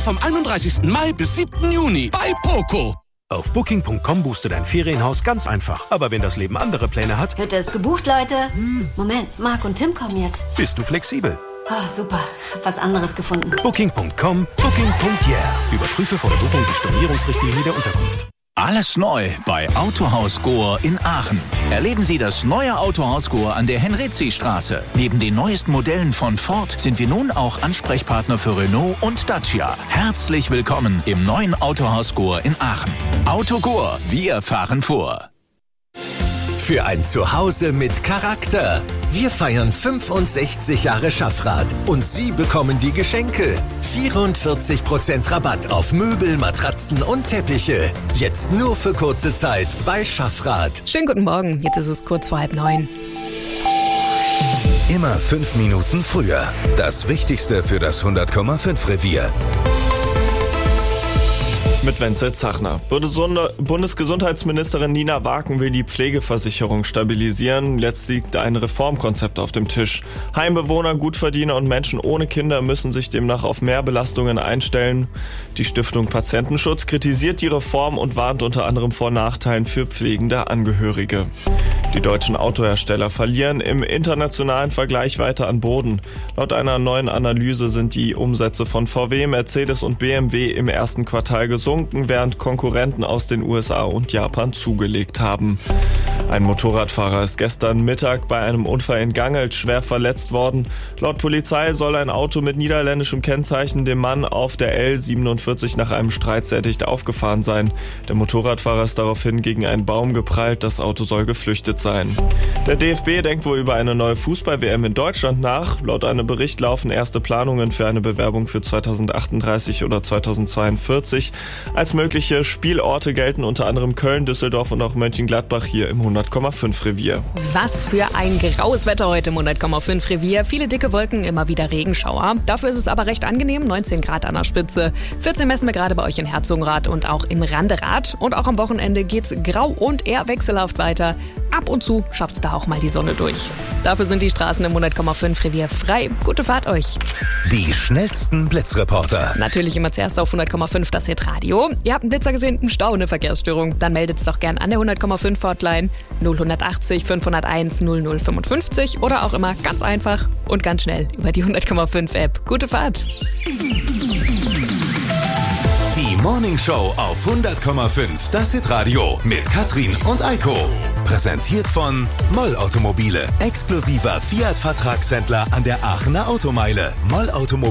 vom 31. Mai bis 7. Juni bei Poco. Auf Booking.com buchst du dein Ferienhaus ganz einfach. Aber wenn das Leben andere Pläne hat... Hütte ist gebucht, Leute. Moment, Marc und Tim kommen jetzt. Bist du flexibel? Oh, super. Hab was anderes gefunden. Booking.com, Booking.yeah. Überprüfe vor der Buchung die Stornierungsrichtlinie der Unterkunft. Alles neu bei Autohaus Gohr in Aachen. Erleben Sie das neue Autohaus Gohr an der Henrizi-Straße. Neben den neuesten Modellen von Ford sind wir nun auch Ansprechpartner für Renault und Dacia. Herzlich willkommen im neuen Autohaus Gohr in Aachen. Auto Gohr, wir fahren vor. Für ein Zuhause mit Charakter. Wir feiern 65 Jahre Schaffrath und Sie bekommen die Geschenke. 44% Rabatt auf Möbel, Matratzen und Teppiche. Jetzt nur für kurze Zeit bei Schaffrath. Schönen guten Morgen, jetzt ist es kurz vor 8:30. Immer 5 Minuten früher. Das Wichtigste für das 100,5 Revier. Mit Wenzel Zachner. Bundesgesundheitsministerin Nina Waken will die Pflegeversicherung stabilisieren. Jetzt liegt ein Reformkonzept auf dem Tisch. Heimbewohner, Gutverdiener und Menschen ohne Kinder müssen sich demnach auf mehr Belastungen einstellen. Die Stiftung Patientenschutz kritisiert die Reform und warnt unter anderem vor Nachteilen für pflegende Angehörige. Die deutschen Autohersteller verlieren im internationalen Vergleich weiter an Boden. Laut einer neuen Analyse sind die Umsätze von VW, Mercedes und BMW im ersten Quartal gesunken, während Konkurrenten aus den USA und Japan zugelegt haben. Ein Motorradfahrer ist gestern Mittag bei einem Unfall in Gangelt schwer verletzt worden. Laut Polizei soll ein Auto mit niederländischem Kennzeichen dem Mann auf der L47 nach einem Streit sehr dicht aufgefahren sein. Der Motorradfahrer ist daraufhin gegen einen Baum geprallt, das Auto soll geflüchtet sein. Der DFB denkt wohl über eine neue Fußball-WM in Deutschland nach. Laut einem Bericht laufen erste Planungen für eine Bewerbung für 2038 oder 2042. Als mögliche Spielorte gelten unter anderem Köln, Düsseldorf und auch Mönchengladbach hier im 100,5 Revier. Was für ein graues Wetter heute im 100,5 Revier. Viele dicke Wolken, immer wieder Regenschauer. Dafür ist es aber recht angenehm, 19 Grad an der Spitze. 14 messen wir gerade bei euch in Herzogenrath und auch in Randerath. Und auch am Wochenende geht's grau und eher wechselhaft weiter. Ab und zu schafft's da auch mal die Sonne durch. Dafür sind die Straßen im 100,5 Revier frei. Gute Fahrt euch. Die schnellsten Blitzreporter. Natürlich immer zuerst auf 100,5 das Hitradio. Ihr habt einen Blitzer gesehen, einen Stau, eine Verkehrsstörung. Dann meldet's doch gern an der 100,5 Hotline 0180 501 0055 oder auch immer ganz einfach und ganz schnell über die 100,5 App. Gute Fahrt. Die Morning Show auf 100,5. Das Hitradio mit Katrin und Eiko. Präsentiert von Moll Automobile. Exklusiver Fiat-Vertragshändler an der Aachener Automeile. Moll Automobile.